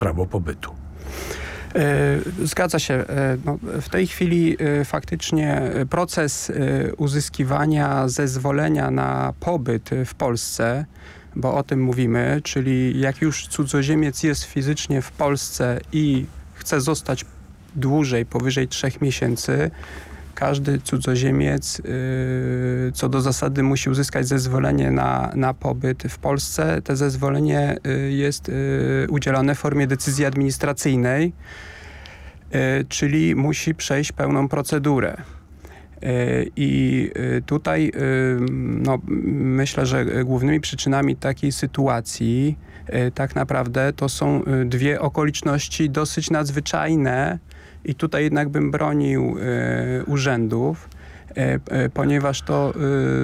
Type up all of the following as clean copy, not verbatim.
prawo pobytu. Zgadza się. No, w tej chwili faktycznie proces uzyskiwania zezwolenia na pobyt w Polsce, bo o tym mówimy, czyli jak już cudzoziemiec jest fizycznie w Polsce i chce zostać dłużej, powyżej 3 miesięcy, każdy cudzoziemiec co do zasady musi uzyskać zezwolenie na pobyt w Polsce. To zezwolenie jest udzielone w formie decyzji administracyjnej, czyli musi przejść pełną procedurę. I tutaj no, myślę, że głównymi przyczynami takiej sytuacji tak naprawdę to są dwie okoliczności dosyć nadzwyczajne i tutaj jednak bym bronił urzędów, ponieważ to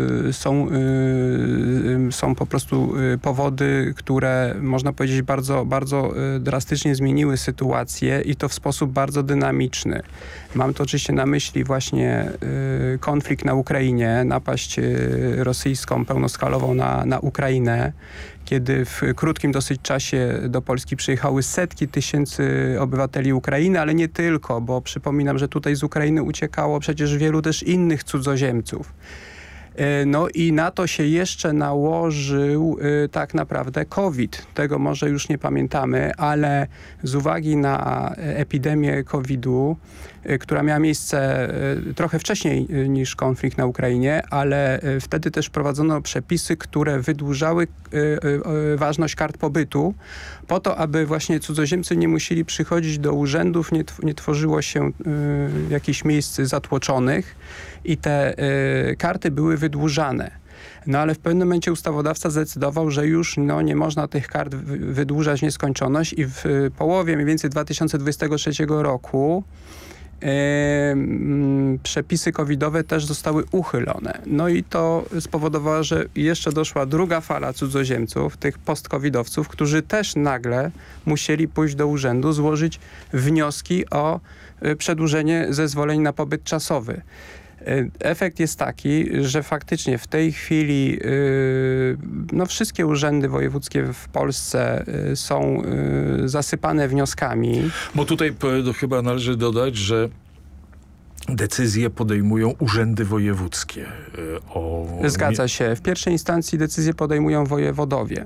są po prostu powody, które można powiedzieć bardzo drastycznie zmieniły sytuację i to w sposób bardzo dynamiczny. Mam to oczywiście na myśli właśnie konflikt na Ukrainie, napaść rosyjską pełnoskalową na Ukrainę, kiedy w krótkim dosyć czasie do Polski przyjechały setki tysięcy obywateli Ukrainy, ale nie tylko, bo przypominam, że tutaj z Ukrainy uciekało przecież wielu też innych cudzoziemców. No i na to się jeszcze nałożył tak naprawdę COVID. Tego może już nie pamiętamy, ale z uwagi na epidemię COVID-u, która miała miejsce trochę wcześniej niż konflikt na Ukrainie, ale wtedy też wprowadzono przepisy, które wydłużały ważność kart pobytu po to, aby właśnie cudzoziemcy nie musieli przychodzić do urzędów, nie tworzyło się jakichś miejsc zatłoczonych i te karty były wydłużane. No ale w pewnym momencie ustawodawca zdecydował, że już nie można tych kart wydłużać w nieskończoność i w połowie mniej więcej 2023 roku przepisy covidowe też zostały uchylone. No i to spowodowało, że jeszcze doszła druga fala cudzoziemców, tych post-covidowców, którzy też nagle musieli pójść do urzędu, złożyć wnioski o przedłużenie zezwoleń na pobyt czasowy. Efekt jest taki, że faktycznie w tej chwili wszystkie urzędy wojewódzkie w Polsce są zasypane wnioskami. Bo tutaj chyba należy dodać, że decyzje podejmują urzędy wojewódzkie. Zgadza się. W pierwszej instancji decyzje podejmują wojewodowie.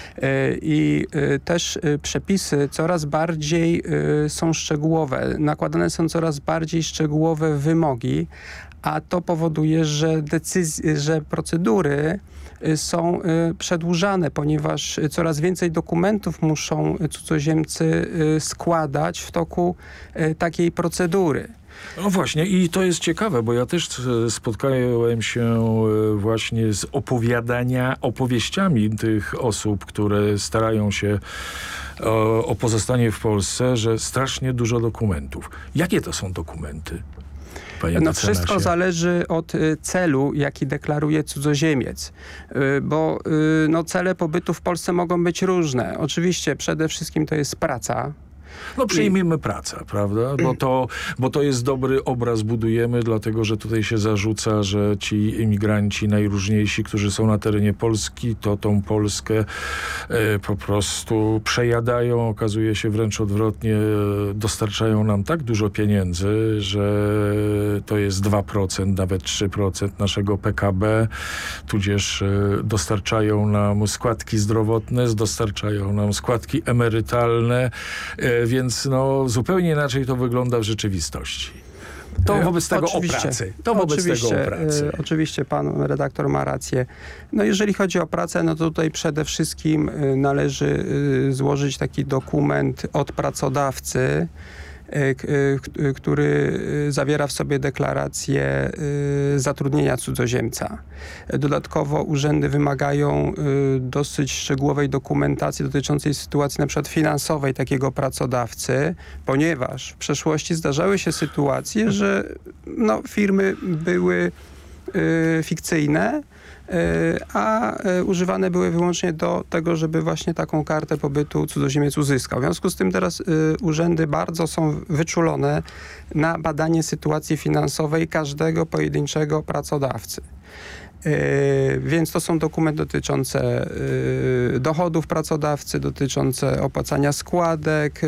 I też przepisy coraz bardziej są szczegółowe. Nakładane są coraz bardziej szczegółowe wymogi, a to powoduje, że procedury są przedłużane, ponieważ coraz więcej dokumentów muszą cudzoziemcy składać w toku takiej procedury. No właśnie i to jest ciekawe, bo ja też spotkałem się właśnie z opowieściami tych osób, które starają się o pozostanie w Polsce, że strasznie dużo dokumentów. Jakie to są dokumenty? Wszystko zależy od celu, jaki deklaruje cudzoziemiec, bo cele pobytu w Polsce mogą być różne. Oczywiście przede wszystkim to jest praca. Przyjmijmy pracę, prawda? Bo to jest dobry obraz budujemy, dlatego że tutaj się zarzuca, że ci imigranci najróżniejsi, którzy są na terenie Polski, to tą Polskę po prostu przejadają, okazuje się wręcz odwrotnie, dostarczają nam tak dużo pieniędzy, że to jest 2%, nawet 3% naszego PKB, tudzież dostarczają nam składki zdrowotne, dostarczają nam składki emerytalne, więc zupełnie inaczej to wygląda w rzeczywistości. To wobec tego o pracy. Oczywiście pan redaktor ma rację. Jeżeli chodzi o pracę, to tutaj przede wszystkim należy złożyć taki dokument od pracodawcy, który zawiera w sobie deklarację zatrudnienia cudzoziemca. Dodatkowo urzędy wymagają dosyć szczegółowej dokumentacji dotyczącej sytuacji na przykład finansowej takiego pracodawcy, ponieważ w przeszłości zdarzały się sytuacje, że firmy były fikcyjne, a używane były wyłącznie do tego, żeby właśnie taką kartę pobytu cudzoziemiec uzyskał. W związku z tym teraz urzędy bardzo są wyczulone na badanie sytuacji finansowej każdego pojedynczego pracodawcy. Więc to są dokumenty dotyczące dochodów pracodawcy, dotyczące opłacania składek,